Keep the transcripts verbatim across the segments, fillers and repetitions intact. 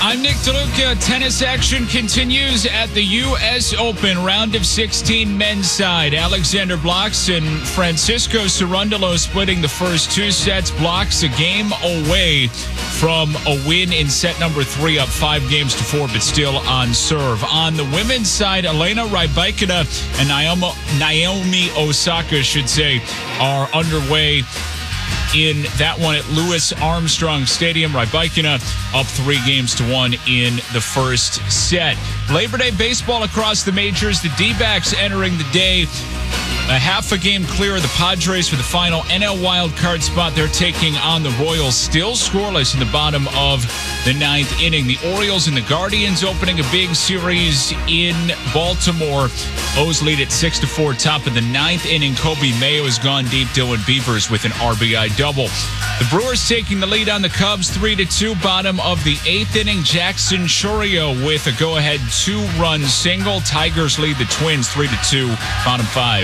I'm Nick DeLuca. Tennis action continues at the U S Open round of sixteen men's side. Alexander Blocks and Francisco Cerundolo splitting the first two sets. Blocks a game away from a win in set number three, up five games to four, but still on serve. On the women's side, Elena Rybakina and Naomi, Naomi Osaka, should say, are underway in that one at Louis Armstrong Stadium. Rybakina up three games to one in the first set. Labor Day baseball across the majors. The D-backs entering the day a half a game clear of the Padres for the final N L wild card spot. They're taking on the Royals, still scoreless in the bottom of the ninth inning. The Orioles and the Guardians opening a big series in Baltimore. O's lead at six to four, top of the ninth inning. Kobe Mayo has gone deep. Dylan Beavers with an R B I double. The Brewers taking the lead on the Cubs three to two, bottom of the eighth inning. Jackson Chourio with a go-ahead two-run single. Tigers lead the Twins three to two, bottom five.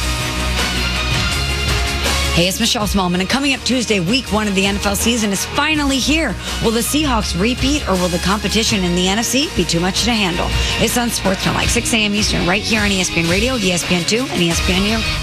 Hey, it's Michelle Smallman, and coming up Tuesday, week one of the N F L season is finally here. Will the Seahawks repeat, or will the competition in the N F C be too much to handle? It's on Sportsman, like six a.m. Eastern, right here on E S P N Radio, E S P N two, and E S P N U.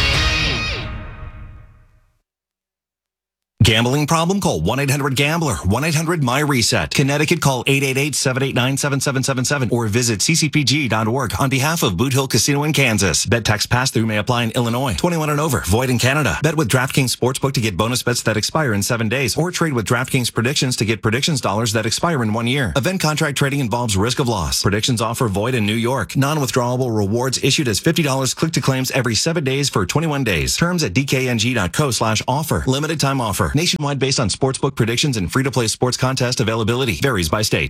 Gambling problem? Call one eight hundred gambler, one eight hundred my reset. Connecticut, call eight eight eight, seven eight nine, seven seven seven seven or visit c c p g dot org on behalf of Boot Hill Casino in Kansas. Bet tax pass-through may apply in Illinois. twenty-one and over. Void in Canada. Bet with DraftKings Sportsbook to get bonus bets that expire in seven days, or trade with DraftKings Predictions to get predictions dollars that expire in one year. Event contract trading involves risk of loss. Predictions offer void in New York. Non-withdrawable rewards issued as fifty dollars click-to-claims every seven days for twenty-one days. Terms at d k n g dot co slash offer. Limited time offer. Nationwide based on sportsbook predictions and free-to-play sports contest availability. Varies by state.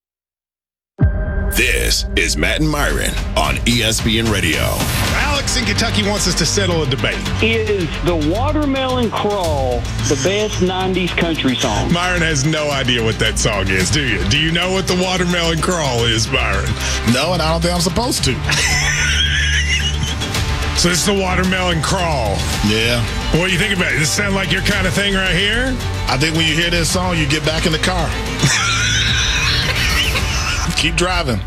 This is Matt and Myron on E S P N Radio. Alex in Kentucky wants us to settle a debate. Is the Watermelon Crawl the best nineties country song? Myron has no idea what that song is, do you? Do you know what the Watermelon Crawl is, Myron? No, and I don't think I'm supposed to. So this is the Watermelon Crawl. Yeah. What do you think about it? Does this sound like your kind of thing right here? I think when you hear this song, you get back in the car. Keep driving.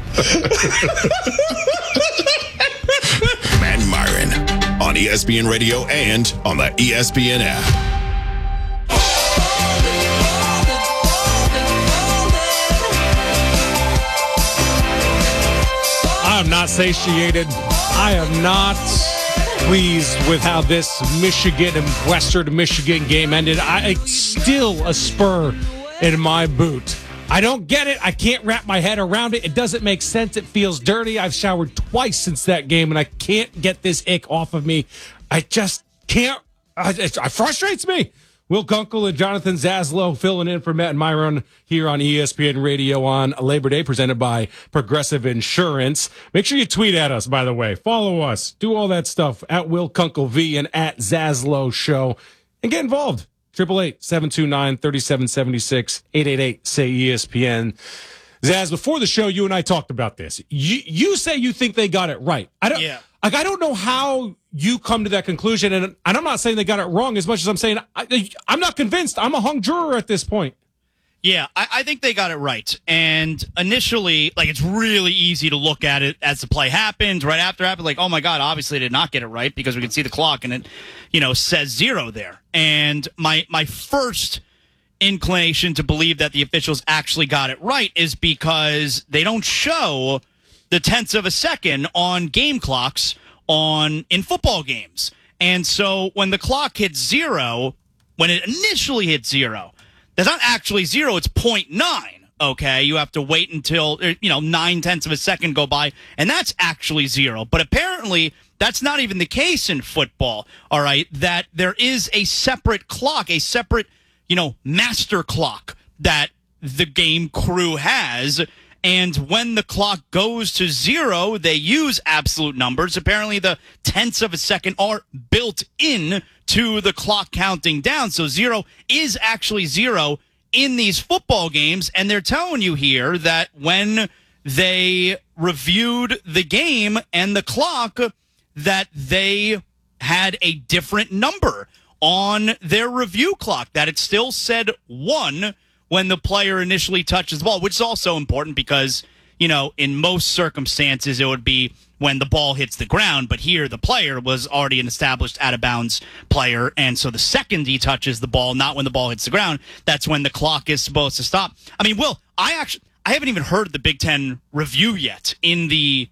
Matt and Myron on E S P N Radio and on the E S P N app. I am not satiated. I am not pleased with how this Michigan and Western Michigan game ended. I it's still a spur in my boot. I don't get it. I can't wrap my head around it. It doesn't make sense. It feels dirty. I've showered twice since that game, and I can't get this ick off of me. I just can't. Uh, it, it frustrates me. Will Kunkel and Jonathan Zaslow filling in for Matt and Myron here on E S P N Radio on Labor Day, presented by Progressive Insurance. Make sure you tweet at us, by the way. Follow us. Do all that stuff at Will Kunkel V and at Zaslow Show. And get involved. eight eight eight, seven two nine, three seven seven six, eight eight eight, say E S P N. Zaz, before the show, you and I talked about this. You, you say you think they got it right. I don't, yeah. Like, I don't know how you come to that conclusion, and, and I'm not saying they got it wrong as much as I'm saying I, I'm not convinced. I'm a hung juror at this point. Yeah, I, I think they got it right. And initially, like, it's really easy to look at it as the play happens, right after it happened, like, oh, my God, obviously they did not get it right because we can see the clock and it, you know, says zero there. And my my first inclination to believe that the officials actually got it right is because they don't show the tenths of a second on game clocks on in football games. And so when the clock hits zero, when it initially hits zero, that's not actually zero, it's point nine, okay? You have to wait until, you know, nine-tenths of a second go by, and that's actually zero. But apparently, that's not even the case in football, all right, that there is a separate clock, a separate, you know, master clock that the game crew has. And when the clock goes to zero, they use absolute numbers. Apparently, the tenths of a second are built in to the clock counting down. So zero is actually zero in these football games. And they're telling you here that when they reviewed the game and the clock, that they had a different number on their review clock, that it still said one when the player initially touches the ball, which is also important because, you know, in most circumstances, it would be when the ball hits the ground. But here, the player was already an established out-of-bounds player. And so the second he touches the ball, not when the ball hits the ground, that's when the clock is supposed to stop. I mean, Will, I actually, I haven't even heard the Big Ten review yet in the,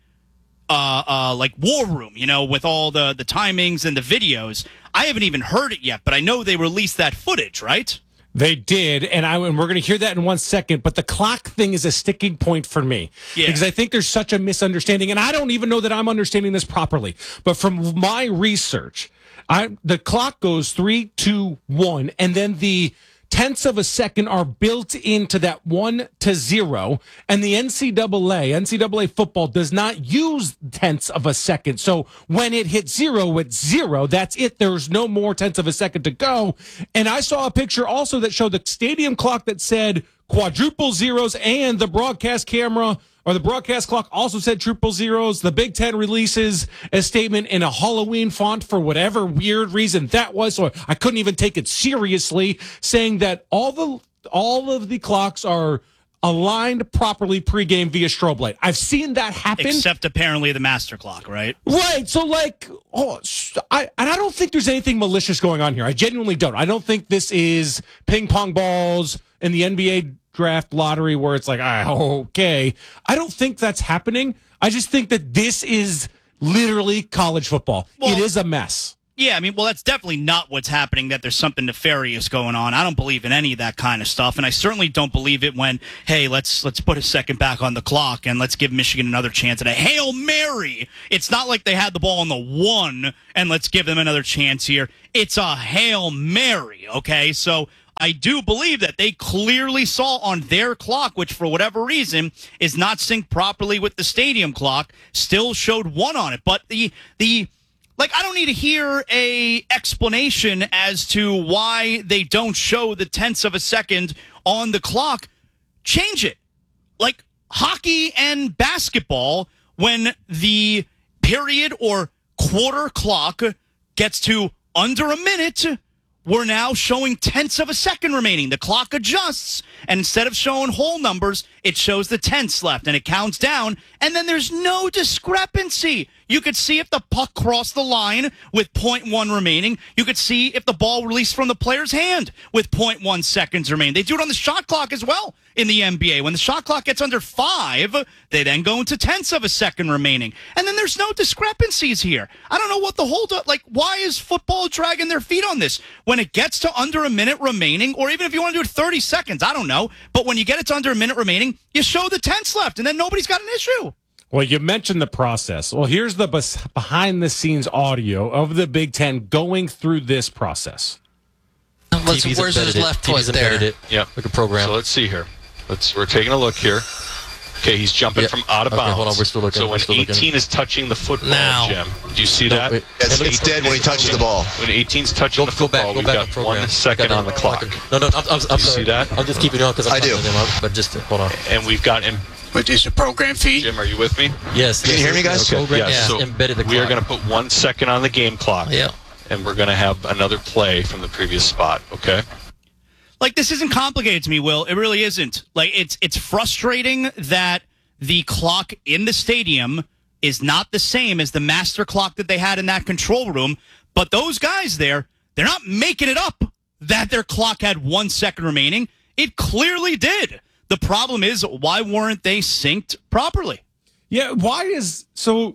uh, uh, like, war room, you know, with all the, the timings and the videos. I haven't even heard it yet, but I know they released that footage, right? They did, and I and we're going to hear that in one second. But the clock thing is a sticking point for me yeah. because I think there's such a misunderstanding, and I don't even know that I'm understanding this properly. But from my research, I the clock goes three, two, one, and then the tenths of a second are built into that one to zero, and the N C double A, N C double A football does not use tenths of a second. So when it hits zero, it's zero. That's it. There's no more tenths of a second to go. And I saw a picture also that showed the stadium clock that said quadruple zeros, and the broadcast camera or the broadcast clock also said triple zeros. The Big Ten releases a statement in a Halloween font for whatever weird reason that was. So I couldn't even take it seriously, saying that all the all of the clocks are aligned properly pregame via strobe light. I've seen that happen. Except apparently the master clock, right? Right. So like, oh, I, and I don't think there's anything malicious going on here. I genuinely don't. I don't think this is ping pong balls in the N B A draft lottery where it's like, ah, okay. I don't think that's happening. I just think that this is literally college football. Well, it is a mess. Yeah, I mean, well, that's definitely not what's happening, that there's something nefarious going on. I don't believe in any of that kind of stuff, and I certainly don't believe it when, hey, let's let's put a second back on the clock and let's give Michigan another chance at a Hail Mary. It's not like they had the ball on the one and let's give them another chance here. It's a Hail Mary, okay? So I do believe that they clearly saw on their clock, which for whatever reason is not synced properly with the stadium clock, still showed one on it. But the the like, I don't need to hear a explanation as to why they don't show the tenths of a second on the clock. Change it. Like hockey and basketball, when the period or quarter clock gets to under a minute, we're now showing tenths of a second remaining. The clock adjusts, and instead of showing whole numbers, it shows the tenths left, and it counts down, and then there's no discrepancy. You could see if the puck crossed the line with point one remaining. You could see if the ball released from the player's hand with point one seconds remaining. They do it on the shot clock as well in the N B A. When the shot clock gets under five, they then go into tenths of a second remaining. And then there's no discrepancies here. I don't know what the hold up, like, why is football dragging their feet on this? When it gets to under a minute remaining, or even if you want to do it thirty seconds, I don't know. But when you get it to under a minute remaining, you show the tenths left, and then nobody's got an issue. Well, you mentioned the process. Well, here's the behind-the-scenes audio of the Big Ten going through this process. Let's, where's his left foot there? It. Yeah, like a program. So let's see here. Let's. We're taking a look here. Okay, he's jumping yep. from out of okay, bounds. Hold on, we're still looking. So when still eighteen looking. is touching the football, now. Jim, do you see no, that? Wait, it's, it's dead when he touches the ball. When eighteen's touching go, the football, go back, go we've back got one second on the clock. No, no, I'm, I'm, I'm you see that? I'll just keep it on because I do. Them up, but just hold on. And we've got him. But is the program feed? Jim, are you with me? Yes. Can yes, you hear me, guys? Okay. Program, yeah, yeah, so embedded the clock. we are going to put one second on the game clock. Yeah. And we're going to have another play from the previous spot, okay? Like, this isn't complicated to me, Will. It really isn't. Like, it's it's frustrating that the clock in the stadium is not the same as the master clock that they had in that control room. But those guys there, they're not making it up that their clock had one second remaining. It clearly did. The problem is, why weren't they synced properly? Yeah, why is so?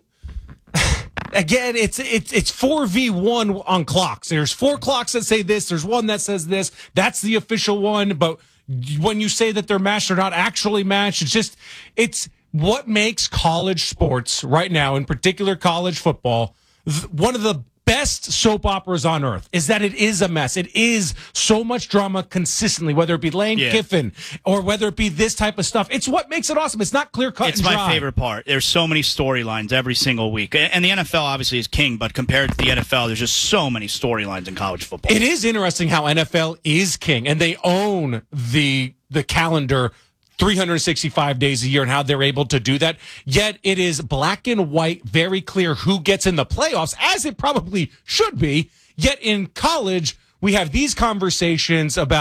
Again, it's it's it's four v one on clocks. There's four clocks that say this. There's one that says this. That's the official one. But when you say that they're matched, they're not actually matched. It's just it's what makes college sports right now, in particular college football, one of the best soap operas on earth is that it is a mess. It is so much drama consistently, whether it be Lane yeah. Kiffin or whether it be this type of stuff. It's what makes it awesome. It's not clear cut. It's and dry. my favorite part. There's so many storylines every single week. And the N F L obviously is king, but compared to the N F L, there's just so many storylines in college football. It is interesting how N F L is king and they own the the calendar three hundred sixty-five days a year and how they're able to do that. Yet it is black and white, very clear who gets in the playoffs, as it probably should be. Yet in college, we have these conversations about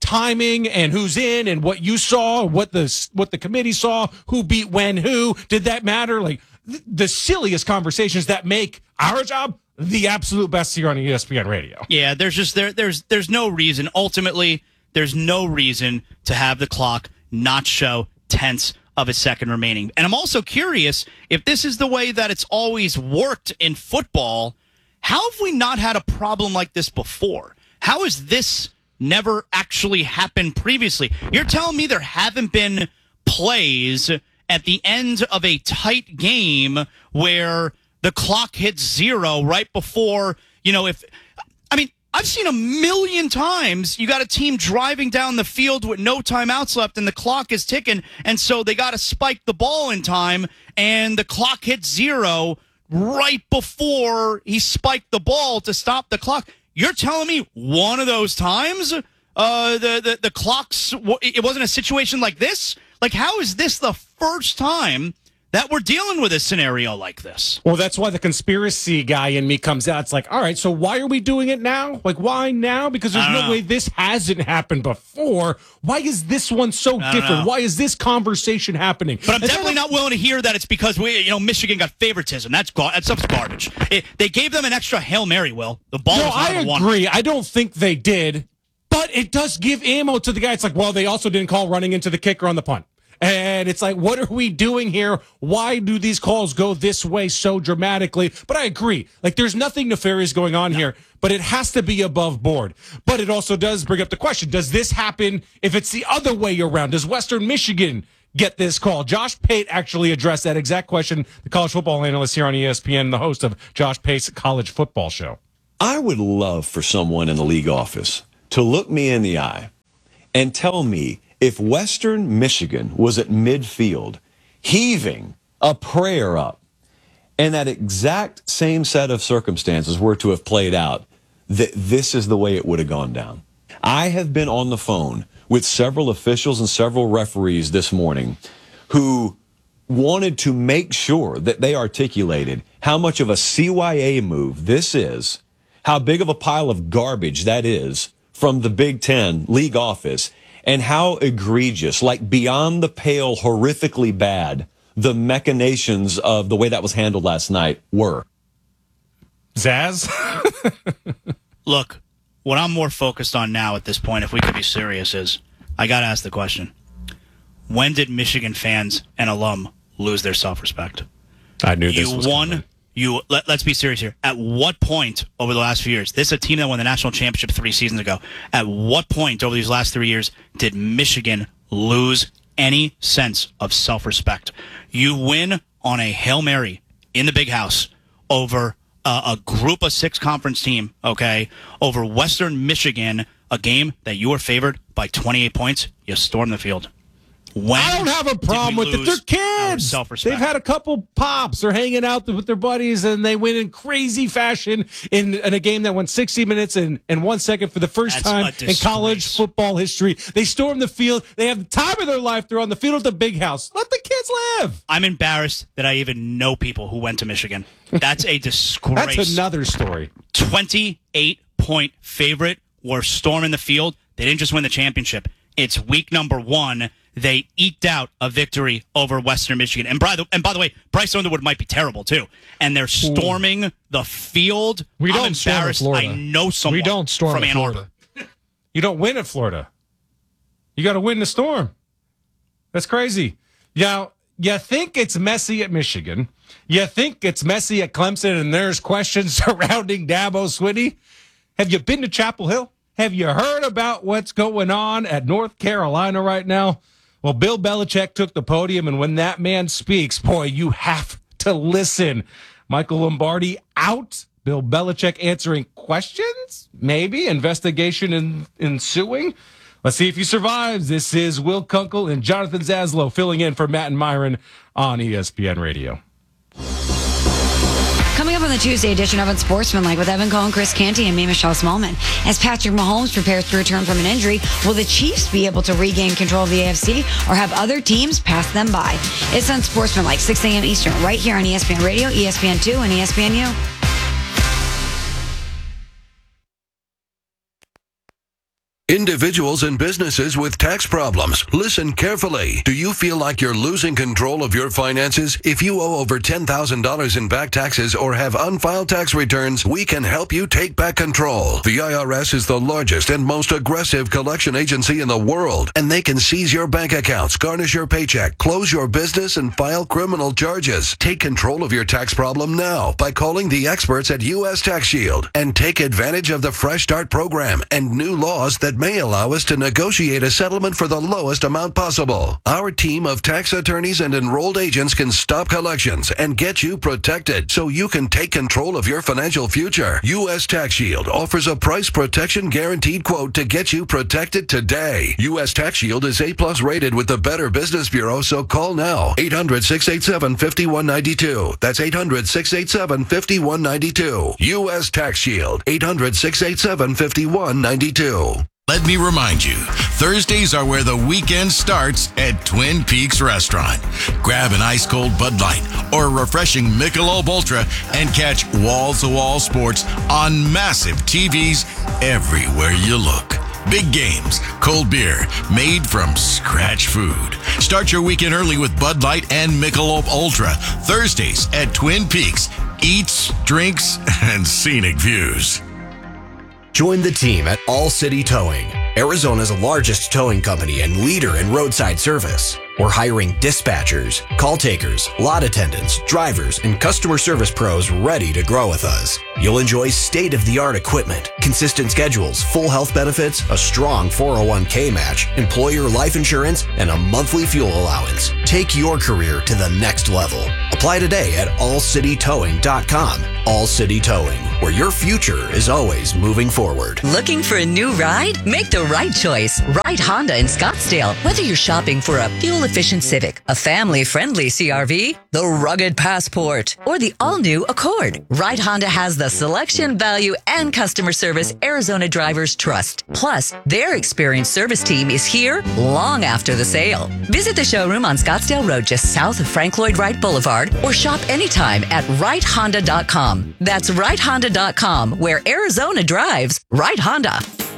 timing and who's in and what you saw, what the what the committee saw, who beat when who. Did that matter? Like th- the silliest conversations that make our job the absolute best here on E S P N Radio. Yeah, there's just there there's there's no reason. Ultimately, there's no reason to have the clock not show tenths of a second remaining. And I'm also curious if this is the way that it's always worked in football. How have we not had a problem like this before? How has this never actually happened previously? You're telling me there haven't been plays at the end of a tight game where the clock hits zero right before, you know, if, I mean, I've seen a million times you got a team driving down the field with no timeouts left and the clock is ticking, and so they got to spike the ball in time, and the clock hits zero right before he spiked the ball to stop the clock. You're telling me one of those times uh, the, the, the clocks, it wasn't a situation like this? Like, how is this the first time that we're dealing with a scenario like this? Well, that's why the conspiracy guy in me comes out. It's like, all right, so why are we doing it now? Like, why now? Because there's no know. way this hasn't happened before. Why is this one so different? know. Why is this conversation happening? But I'm It's definitely not willing to hear that it's because we, you know, Michigan got favoritism. That's gar- that stuff's garbage. It, they gave them an extra Hail Mary, Will. The ball No, was not I on the one. agree. I don't think they did, but it does give ammo to the guy. It's like, well, they also didn't call running into the kicker on the punt. And it's like, what are we doing here? Why do these calls go this way so dramatically? But I agree. Like, there's nothing nefarious going on no. here, but it has to be above board. But it also does bring up the question, does this happen if it's the other way around? Does Western Michigan get this call? Josh Pate actually addressed that exact question, the college football analyst here on E S P N, the host of Josh Pate's College Football Show. I would love for someone in the league office to look me in the eye and tell me, if Western Michigan was at midfield, heaving a prayer up, and that exact same set of circumstances were to have played out, that this is the way it would have gone down. I have been on the phone with several officials and several referees this morning who wanted to make sure that they articulated how much of a C Y A move this is, how big of a pile of garbage that is from the Big Ten league office, and how egregious, like beyond the pale, horrifically bad, the machinations of the way that was handled last night were. Zaz? Look, what I'm more focused on now at this point, if we could be serious, is I got to ask the question. When did Michigan fans and alum lose their self-respect? I knew this you was won. coming. You let, let's be serious here. At what point over the last few years, this is a team that won the national championship three seasons ago. At what point over these last three years did Michigan lose any sense of self-respect? You win on a Hail Mary in the Big House over uh, a group of six conference team, okay, over Western Michigan, a game that you were favored by twenty-eight points. You storm the field. When I don't have a problem with it. They're kids. They've had a couple pops. They're hanging out with their buddies, and they win in crazy fashion in, in a game that went sixty minutes and, and one second for the first That's time in college football history. They storm the field. They have the time of their life. They're on the field at the Big House. Let the kids live. I'm embarrassed that I even know people who went to Michigan. That's a disgrace. That's another story. twenty-eight point favorite. Were storming the field. They didn't just win the championship. It's week number one. They eked out a victory over Western Michigan. And by the, and by the way, Bryce Underwood might be terrible, too. And they're storming Ooh. the field. We don't I'm storm embarrassed. Florida. I know someone we don't storm from Ann Florida. Arbor. You don't win at Florida. You got to win the storm. That's crazy. Now, you think it's messy at Michigan. You think it's messy at Clemson, and there's questions surrounding Dabo Swinney. Have you been to Chapel Hill? Have you heard about what's going on at North Carolina right now? Well, Bill Belichick took the podium, and when that man speaks, boy, you have to listen. Michael Lombardi out. Bill Belichick answering questions? Maybe. Investigation in, ensuing? Let's see if he survives. This is Will Kunkel and Jonathan Zaslow filling in for Matt and Myron on E S P N Radio. Coming up on the Tuesday edition of Unsportsmanlike with Evan Cohen, Chris Canty, and me, Michelle Smallman. As Patrick Mahomes prepares to return from an injury, will the Chiefs be able to regain control of the A F C or have other teams pass them by? It's Unsportsmanlike, six a.m. Eastern, right here on E S P N Radio, E S P N two, and E S P N U. Individuals and businesses with tax problems, listen carefully. Do you feel like you're losing control of your finances? If you owe over ten thousand dollars in back taxes or have unfiled tax returns, we can help you take back control. The I R S is the largest and most aggressive collection agency in the world, and they can seize your bank accounts, garnish your paycheck, close your business, and file criminal charges. Take control of your tax problem now by calling the experts at U S Tax Shield and take advantage of the Fresh Start program and new laws that may allow us to negotiate a settlement for the lowest amount possible. Our team of tax attorneys and enrolled agents can stop collections and get you protected so you can take control of your financial future. U S Tax Shield offers a price protection guaranteed quote to get you protected today. U S Tax Shield is A plus rated with the Better Business Bureau, so call now. eight hundred, six eight seven, five one nine two. That's eight hundred, six eight seven, five one nine two. U S Tax Shield. eight hundred, six eight seven, five one nine two. Let me remind you, Thursdays are where the weekend starts at Twin Peaks Restaurant. Grab an ice-cold Bud Light or a refreshing Michelob Ultra and catch wall-to-wall sports on massive T Vs everywhere you look. Big games, cold beer, made from scratch food. Start your weekend early with Bud Light and Michelob Ultra. Thursdays at Twin Peaks. Eats, drinks, and scenic views. Join the team at All City Towing, Arizona's largest towing company and leader in roadside service. We're hiring dispatchers, call takers, lot attendants, drivers, and customer service pros ready to grow with us. You'll enjoy state-of-the-art equipment, consistent schedules, full health benefits, a strong four oh one k match, employer life insurance, and a monthly fuel allowance. Take your career to the next level. Apply today at all city towing dot com. All City Towing, where your future is always moving forward. Looking for a new ride? Make the right choice. Ride Honda in Scottsdale. Whether you're shopping for a fuel-efficient Civic, a family-friendly C R V, the rugged Passport, or the all-new Accord, Ride Honda has the selection, value, and customer service Arizona drivers trust. Plus, their experienced service team is here long after the sale. Visit the showroom on Scottsdale Road just south of Frank Lloyd Wright Boulevard or shop anytime at ride honda dot com. That's ride honda dot com, where Arizona drives. Ride Honda.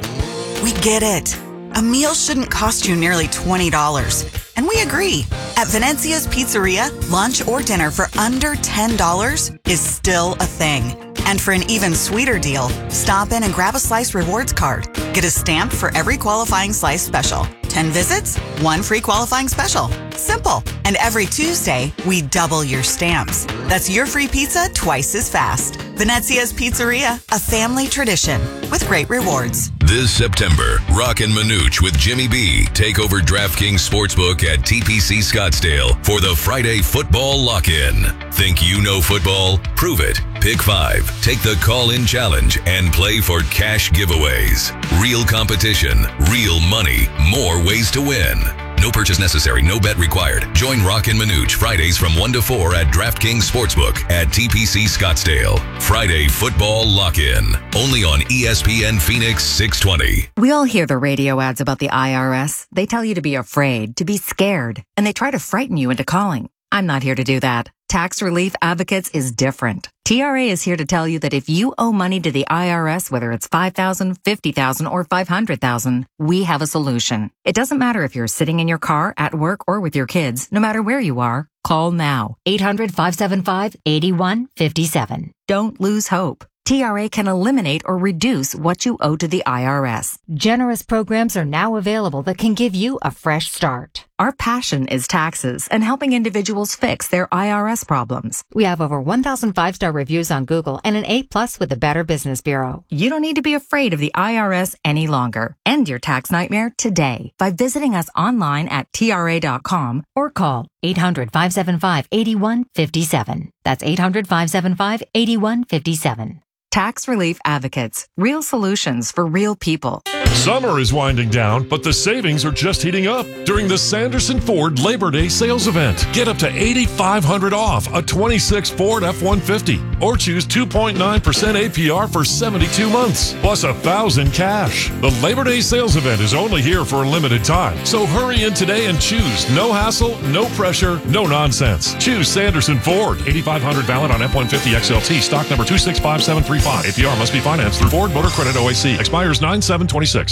We get it. A meal shouldn't cost you nearly twenty dollars. And we agree. At Venezia's Pizzeria, lunch or dinner for under ten dollars is still a thing. And for an even sweeter deal, stop in and grab a Slice Rewards card. Get a stamp for every qualifying Slice special. ten visits, one free qualifying special. Simple. And every Tuesday, we double your stamps. That's your free pizza twice as fast. Venezia's Pizzeria, a family tradition with great rewards. This September, Rockin' Manooch with Jimmy B take over DraftKings Sportsbook at T P C Scottsdale for the Friday Football Lock-In. Think you know football? Prove it. Pick five, take the call-in challenge, and play for cash giveaways. Real competition, real money, more ways to win. No purchase necessary, no bet required. Join Rockin' Manooch Fridays from one to four at DraftKings Sportsbook at T P C Scottsdale. Friday Football Lock-In, only on E S P N Phoenix six twenty. We all hear the radio ads about the I R S. They tell you to be afraid, to be scared, and they try to frighten you into calling. I'm not here to do that. Tax Relief Advocates is different. T R A is here to tell you that if you owe money to the I R S, whether it's five thousand dollars, fifty thousand dollars, or five hundred thousand dollars, we have a solution. It doesn't matter if you're sitting in your car, at work, or with your kids. No matter where you are, call now. eight hundred, five seven five, eight one five seven. Don't lose hope. T R A can eliminate or reduce what you owe to the I R S. Generous programs are now available that can give you a fresh start. Our passion is taxes and helping individuals fix their I R S problems. We have over one thousand five-star reviews on Google and an A plus with the Better Business Bureau. You don't need to be afraid of the I R S any longer. End your tax nightmare today by visiting us online at T R A dot com or call eight hundred, five seven five, eight one five seven. That's eight hundred, five seven five, eight one five seven. Tax Relief Advocates. Real solutions for real people. Summer is winding down, but the savings are just heating up during the Sanderson Ford Labor Day sales event. Get up to eight thousand five hundred dollars off a twenty-six Ford F one fifty or choose two point nine percent A P R for seventy-two months, plus one thousand dollars cash. The Labor Day sales event is only here for a limited time, so hurry in today and choose. No hassle, no pressure, no nonsense. Choose Sanderson Ford. eight thousand five hundred dollars valid on F one fifty X L T, stock number two six five seven three five. A P R must be financed through Ford Motor Credit O A C. Expires nine seven twenty-six.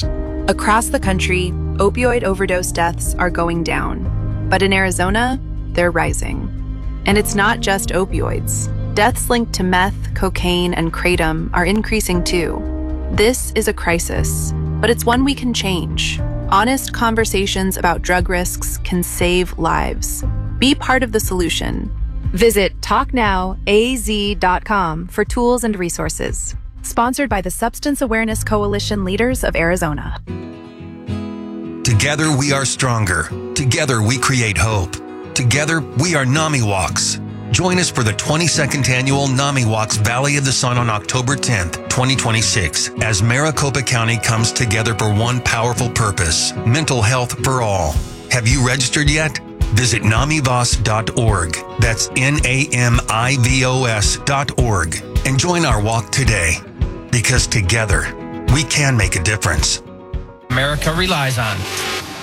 Across the country, opioid overdose deaths are going down. But in Arizona, they're rising. And it's not just opioids. Deaths linked to meth, cocaine, and kratom are increasing too. This is a crisis, but it's one we can change. Honest conversations about drug risks can save lives. Be part of the solution. Visit talk now A Z dot com for tools and resources. Sponsored by the Substance Awareness Coalition Leaders of Arizona. Together we are stronger. Together we create hope. Together we are NAMI Walks. Join us for the twenty-second annual NAMI Walks Valley of the Sun on October tenth, twenty twenty-six, as Maricopa County comes together for one powerful purpose: mental health for all. Have you registered yet? Visit namivos dot org. That's N A M I V O S dot org. And join our walk today. Because together, we can make a difference. America relies on.